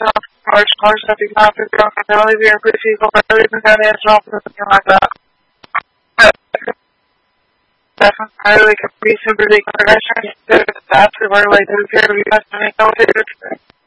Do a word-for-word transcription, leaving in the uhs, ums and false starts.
large cars that you have to go and really be pretty people but really been down the job or something like that. Definitely could be super big organization. That's where like the care we have to make no